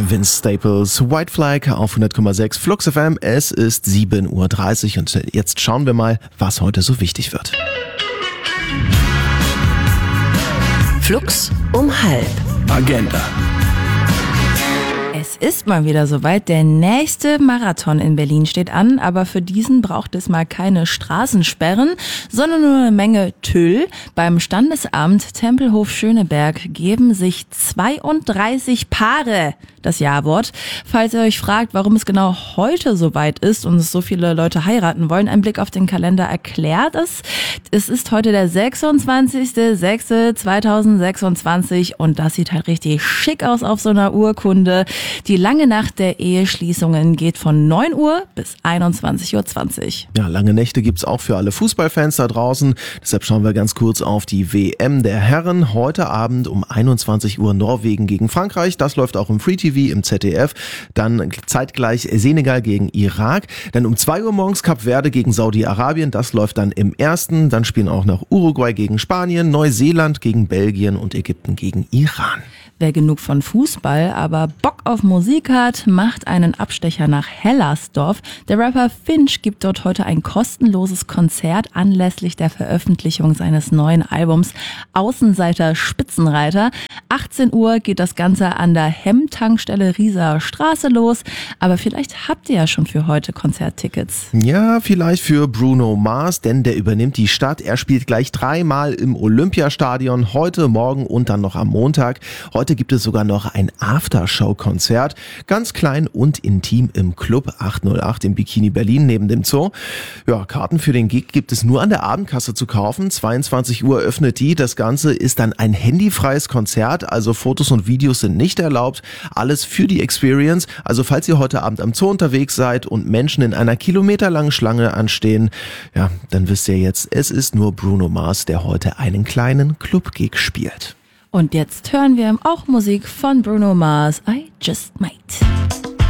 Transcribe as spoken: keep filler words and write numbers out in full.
Vince Staples, White Flag auf hundert Komma sechs Flux F M. Es ist sieben Uhr dreißig und jetzt schauen wir mal, was heute so wichtig wird. Flux um halb. Agenda. Es ist mal wieder soweit. Der nächste Marathon in Berlin steht an, aber für diesen braucht es mal keine Straßensperren, sondern nur eine Menge Tüll. Beim Standesamt Tempelhof Schöneberg geben sich zweiunddreißig Paare das Ja-Wort. Falls ihr euch fragt, warum es genau heute soweit ist und es so viele Leute heiraten wollen, ein Blick auf den Kalender erklärt es. Es ist heute der sechsundzwanzigster sechster zweitausendsechsundzwanzig und das sieht halt richtig schick aus auf so einer Urkunde. Die lange Nacht der Eheschließungen geht von neun Uhr bis einundzwanzig Uhr zwanzig. Ja, lange Nächte gibt's auch für alle Fußballfans da draußen. Deshalb schauen wir ganz kurz auf die W M der Herren. Heute Abend um einundzwanzig Uhr Norwegen gegen Frankreich. Das läuft auch im Free T V im Z D F. Dann zeitgleich Senegal gegen Irak. Dann um zwei Uhr morgens Kap Verde gegen Saudi-Arabien. Das läuft dann im ersten. Dann spielen auch noch Uruguay gegen Spanien, Neuseeland gegen Belgien und Ägypten gegen Iran. Wer genug von Fußball, aber Bock auf Musik hat, macht einen Abstecher nach Hellersdorf. Der Rapper Finch gibt dort heute ein kostenloses Konzert anlässlich der Veröffentlichung seines neuen Albums Außenseiter Spitzenreiter. achtzehn Uhr geht das Ganze an der Hemm-Tankstelle Rieser Straße los. Aber vielleicht habt ihr ja schon für heute Konzerttickets. Ja, vielleicht für Bruno Mars, denn der übernimmt die Stadt. Er spielt gleich dreimal im Olympiastadion, heute, morgen und dann noch am Montag. Heute gibt es sogar noch ein Aftershow-Konzert, ganz klein und intim im Club achthundertacht im Bikini Berlin neben dem Zoo. Ja, Karten für den Gig gibt es nur an der Abendkasse zu kaufen. zweiundzwanzig Uhr öffnet die. Das Ganze ist dann ein handyfreies Konzert, also Fotos und Videos sind nicht erlaubt. Alles für die Experience. Also falls ihr heute Abend am Zoo unterwegs seid und Menschen in einer kilometerlangen Schlange anstehen, ja, dann wisst ihr jetzt, es ist nur Bruno Mars, der heute einen kleinen Club-Gig spielt. Und jetzt hören wir auch Musik von Bruno Mars, I Just Might.